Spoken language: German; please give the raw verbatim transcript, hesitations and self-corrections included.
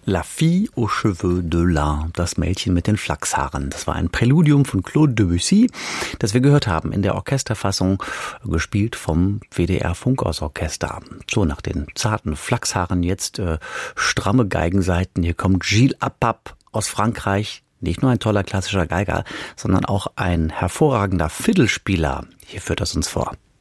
La fille aux cheveux de lin, das Mädchen mit den Flachshaaren. Das war ein Präludium von Claude Debussy, das wir gehört haben in der Orchesterfassung, gespielt vom W D R Funkhausorchester. So, nach den zarten Flachshaaren jetzt äh, stramme Geigensaiten. Hier kommt Gilles Apap aus Frankreich. Nicht nur ein toller klassischer Geiger, sondern auch ein hervorragender Fiddlespieler. Hier führt das uns vor.